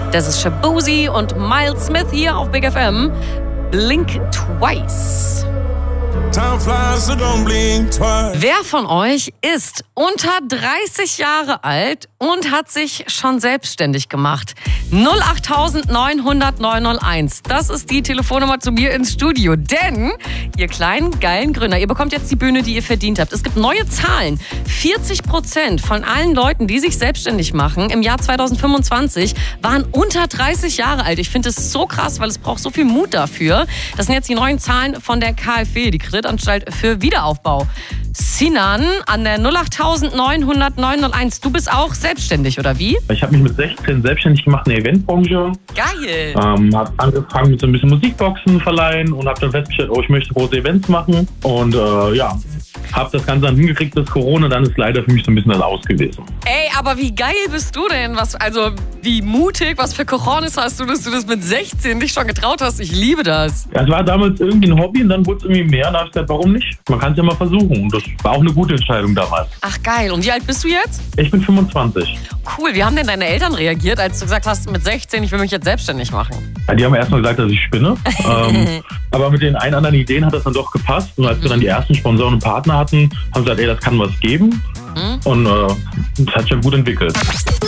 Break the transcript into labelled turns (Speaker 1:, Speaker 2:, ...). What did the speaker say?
Speaker 1: Das ist Shaboozey und Miles Smith hier auf Big FM. Blink Twice.
Speaker 2: Time flies, so don't blink twice.
Speaker 1: Wer von euch ist unter 30 Jahre alt und hat sich schon selbstständig gemacht? 08900 901. Das ist die Telefonnummer zu mir ins Studio. Denn, ihr kleinen, geilen Gründer, ihr bekommt jetzt die Bühne, die ihr verdient habt. Es gibt neue Zahlen. 40% von allen Leuten, die sich selbstständig machen, im Jahr 2025, waren unter 30 Jahre alt. Ich finde es so krass, weil es braucht so viel Mut dafür. Das sind jetzt die neuen Zahlen von der KfW, die Kreditanstalt für Wiederaufbau. Sinan an der 08900 901. Du bist auch selbstständig, oder wie?
Speaker 3: Ich habe mich mit 16 selbstständig gemacht in der Eventbranche.
Speaker 1: Geil!
Speaker 3: Habe angefangen mit so ein bisschen Musikboxen verleihen und habe dann festgestellt, ich möchte große Events machen. Und habe das Ganze dann hingekriegt bis Corona. Dann ist leider für mich so ein bisschen das Aus gewesen.
Speaker 1: Ey, aber wie geil bist du denn? Wie mutig, was für Cojones hast du, dass du das mit 16 dich schon getraut hast? Ich liebe das.
Speaker 3: Ja, es war damals irgendwie ein Hobby und dann wurde es irgendwie mehr. Und da habe ich gesagt, warum nicht? Man kann es ja mal versuchen. Und das war auch eine gute Entscheidung damals.
Speaker 1: Ach geil. Und wie alt bist du jetzt?
Speaker 3: Ich bin 25.
Speaker 1: Cool. Wie haben denn deine Eltern reagiert, als du gesagt hast, mit 16, ich will mich jetzt selbstständig machen?
Speaker 3: Ja, die haben erstmal gesagt, dass ich spinne. Aber mit den ein anderen Ideen hat das dann doch gepasst. Und als wir dann die ersten Sponsoren und Partner hatten, haben sie gesagt, das kann was geben. Und das hat sich ja gut entwickelt.